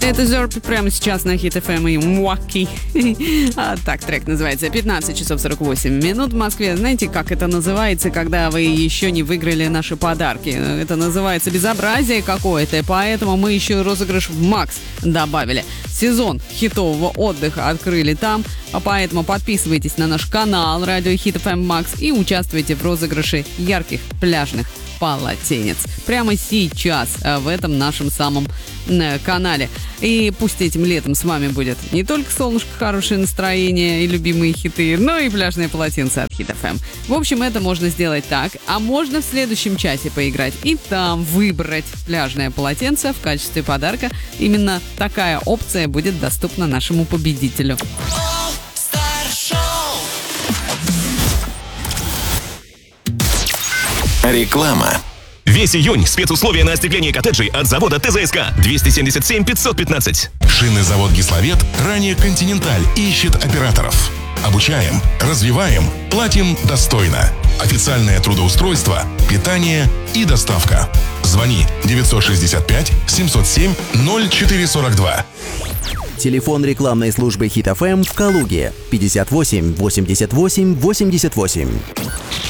Это Зерп прямо сейчас на Hit FM и Муаки. Так, трек называется 15 часов 48 минут в Москве. Знаете, как это называется, когда вы еще не выиграли наши подарки? Это называется безобразие какое-то, поэтому мы еще розыгрыш в Макс добавили. Сезон хитового отдыха открыли там, поэтому подписывайтесь на наш канал Радио Hit FM Max и участвуйте в розыгрыше ярких пляжных полотенец. Прямо сейчас в этом нашем самом канале. И пусть этим летом с вами будет не только солнышко, хорошее настроение и любимые хиты, но и пляжные полотенца от Hit FM. В общем, это можно сделать так, а можно в следующем часе поиграть и там выбрать пляжное полотенце в качестве подарка. Именно такая опция будет доступна нашему победителю. Реклама. Весь июнь спецусловия на остекление коттеджей от завода ТЗСК 277 515. Шинный завод «Гиславет», ранее «Континенталь», ищет операторов. Обучаем, развиваем, платим достойно. Официальное трудоустройство, питание и доставка. Звони 965 707 0442. Телефон рекламной службы Hit FM в Калуге 58 88 88.